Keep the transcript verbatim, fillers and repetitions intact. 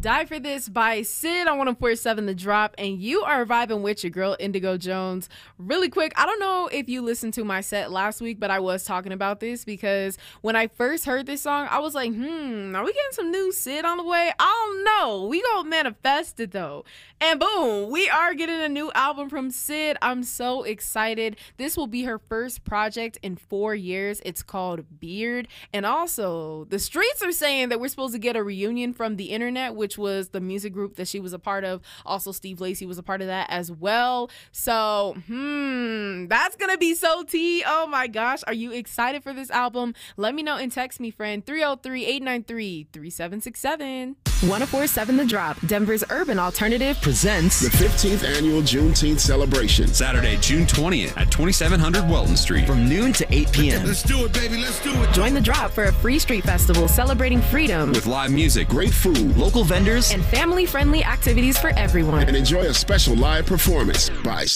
Die for This by Syd on one oh four point seven The Drop, and you are vibing with your girl Indigo Jones. Really quick, I don't know if you listened to my set last week, but I was talking about this because when I first heard this song, I was like, hmm, are we getting some new Syd on the way? I don't know. We gonna manifest it though. And boom, we are getting a new album from Syd. I'm so excited. This will be her first project in four years. It's called Beard. And also, the streets are saying that we're supposed to get a reunion from The Internet, which was the music group that she was a part of. Also, Steve Lacy was a part of that as well. So, hmm, that's gonna be so tea. Oh my gosh, are you excited for this album? Let me know and text me, friend. three oh three, eight nine three, three seven six seven. one oh four point seven The Drop, Denver's urban alternative, presents the fifteenth annual Juneteenth celebration. Saturday, June twentieth at twenty-seven hundred Welton Street. From noon to eight p.m. Let's do it, baby. Let's do it. Join The Drop for a free street festival celebrating freedom. With live music, great food, local vendors, and family-friendly activities for everyone. And enjoy a special live performance by